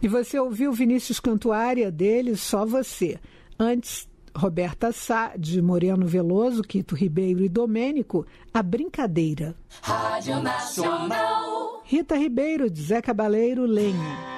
E você ouviu Vinícius Cantuária dele, Só Você. Antes, Roberta Sá, de Moreno Veloso, Quito Ribeiro e Domênico, A Brincadeira. Rádio Nacional. Rita Ribeiro, de Zé Cabaleiro, Lenho.